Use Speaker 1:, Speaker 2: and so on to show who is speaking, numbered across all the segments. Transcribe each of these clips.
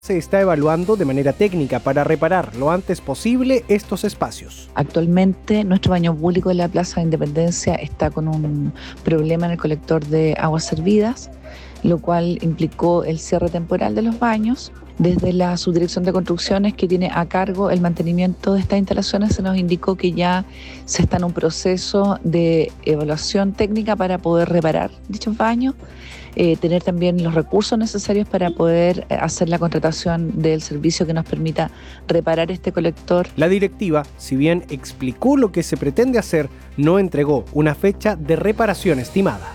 Speaker 1: Se está evaluando de manera técnica para reparar lo antes posible estos espacios.
Speaker 2: Actualmente nuestro baño público de la Plaza de Independencia está con un problema en el colector de aguas servidas, lo cual implicó el cierre temporal de los baños. Desde la Subdirección de Construcciones, que tiene a cargo el mantenimiento de estas instalaciones, se nos indicó que ya se está en un proceso de evaluación técnica para poder reparar dichos baños, tener también los recursos necesarios para poder hacer la contratación del servicio que nos permita reparar este colector.
Speaker 1: La directiva, si bien explicó lo que se pretende hacer, no entregó una fecha de reparación estimada.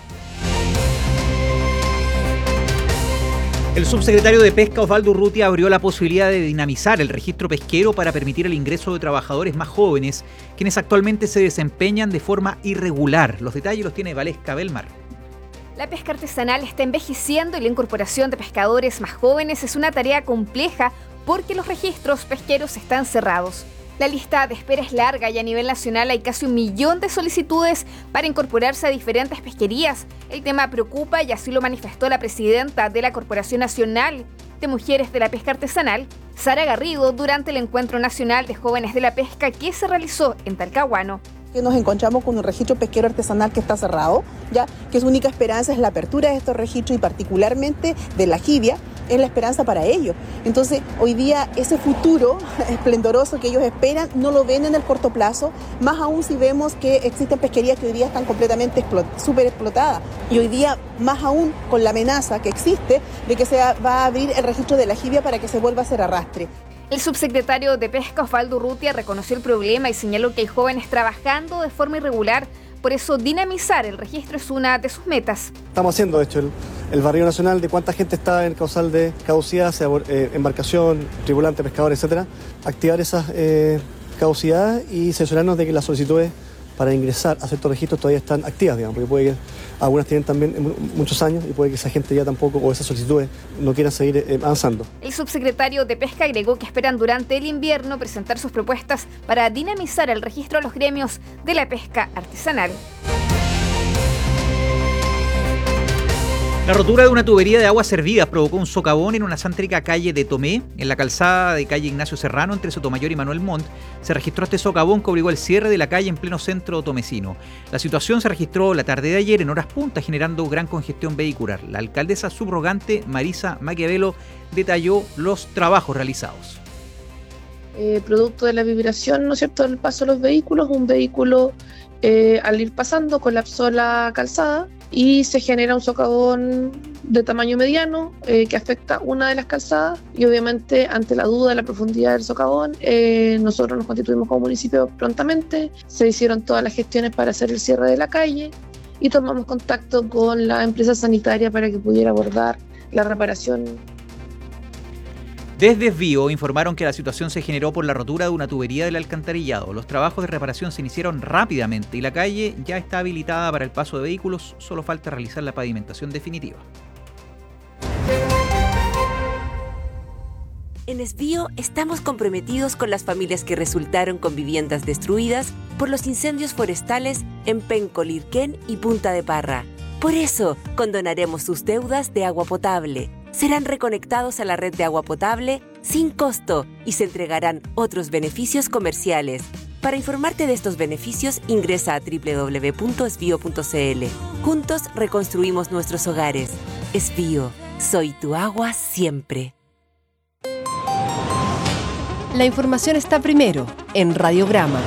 Speaker 3: El subsecretario de Pesca, Osvaldo Urrutia, abrió la posibilidad de dinamizar el registro pesquero para permitir el ingreso de trabajadores más jóvenes, quienes actualmente se desempeñan de forma irregular. Los detalles los tiene Valesca Belmar.
Speaker 4: La pesca artesanal está envejeciendo y la incorporación de pescadores más jóvenes es una tarea compleja porque los registros pesqueros están cerrados. La lista de espera es larga y a nivel nacional hay casi 1 millón de solicitudes para incorporarse a diferentes pesquerías. El tema preocupa y así lo manifestó la presidenta de la Corporación Nacional de Mujeres de la Pesca Artesanal, Sara Garrido, durante el Encuentro Nacional de Jóvenes de la Pesca que se realizó en Talcahuano.
Speaker 5: Nos encontramos con un registro pesquero artesanal que está cerrado, ya que su única esperanza es la apertura de estos registros y particularmente de la jibia, es la esperanza para ellos. Entonces, hoy día ese futuro esplendoroso que ellos esperan no lo ven en el corto plazo, más aún si vemos que existen pesquerías que hoy día están completamente súper explotadas. Y hoy día, más aún con la amenaza que existe de que se va a abrir el registro de la jibia para que se vuelva a hacer arrastre.
Speaker 4: El subsecretario de Pesca, Osvaldo Urrutia, reconoció el problema y señaló que hay jóvenes trabajando de forma irregular. Por eso, dinamizar el registro es una de sus metas.
Speaker 6: Estamos haciendo, de hecho, el barrido nacional de cuánta gente está en el causal de caducidad, sea embarcación, tripulante, pescador, etcétera. Activar esas caducidades y asegurarnos de que las solicitudes para ingresar a ciertos registros todavía están activas, digamos, porque puede que algunas tienen también muchos años y puede que esa gente ya tampoco, o esas solicitudes, no quieran seguir avanzando.
Speaker 4: El subsecretario de Pesca agregó que esperan durante el invierno presentar sus propuestas para dinamizar el registro de los gremios de la pesca artesanal.
Speaker 3: La rotura de una tubería de aguas servidas provocó un socavón en una céntrica calle de Tomé, en la calzada de calle Ignacio Serrano, entre Sotomayor y Manuel Montt. Se registró este socavón que obligó el cierre de la calle en pleno centro tomecino. La situación se registró la tarde de ayer en horas puntas, generando gran congestión vehicular. La alcaldesa subrogante Marisa Maquiavelo detalló los trabajos realizados.
Speaker 7: Producto de la vibración, ¿no es cierto?, del paso de los vehículos, un vehículo al ir pasando colapsó la calzada y se genera un socavón de tamaño mediano que afecta una de las calzadas y obviamente ante la duda de la profundidad del socavón nosotros nos constituimos como municipio prontamente, se hicieron todas las gestiones para hacer el cierre de la calle y tomamos contacto con la empresa sanitaria para que pudiera abordar la reparación.
Speaker 3: Desde Desvío informaron que la situación se generó por la rotura de una tubería del alcantarillado. Los trabajos de reparación se iniciaron rápidamente y la calle ya está habilitada para el paso de vehículos, solo falta realizar la pavimentación definitiva.
Speaker 8: En Desvío estamos comprometidos con las familias que resultaron con viviendas destruidas por los incendios forestales en Penco, Lirquén y Punta de Parra. Por eso, condonaremos sus deudas de agua potable. Serán reconectados a la red de agua potable sin costo y se entregarán otros beneficios comerciales. Para informarte de estos beneficios, ingresa a www.esbio.cl. Juntos reconstruimos nuestros hogares. Esbio, soy tu agua siempre.
Speaker 9: La información está primero en Radiograma.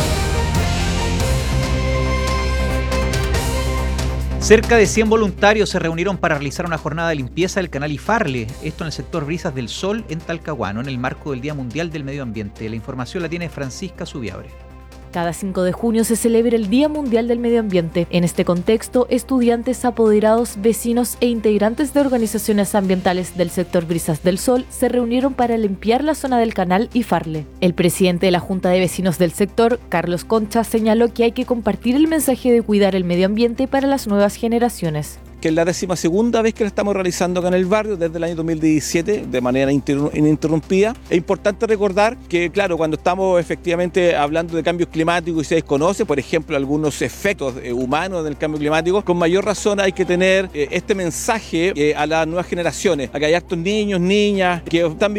Speaker 3: Cerca de 100 voluntarios se reunieron para realizar una jornada de limpieza del canal Ifarle, esto en el sector Brisas del Sol, en Talcahuano, en el marco del Día Mundial del Medio Ambiente. La información la tiene Francisca Subiabre.
Speaker 10: Cada 5 de junio se celebra el Día Mundial del Medio Ambiente. En este contexto, estudiantes, apoderados, vecinos e integrantes de organizaciones ambientales del sector Brisas del Sol se reunieron para limpiar la zona del canal Ifarle. El presidente de la Junta de Vecinos del sector, Carlos Concha, señaló que hay que compartir el mensaje de cuidar el medio ambiente para las nuevas generaciones.
Speaker 11: que es la 12ª vez que la estamos realizando acá en el barrio desde el año 2017 de manera ininterrumpida. Es importante recordar que, claro, cuando estamos efectivamente hablando de cambios climáticos y se desconoce, por ejemplo, algunos efectos humanos del cambio climático, con mayor razón hay que tener este mensaje a las nuevas generaciones. Acá hay hartos niños, niñas que están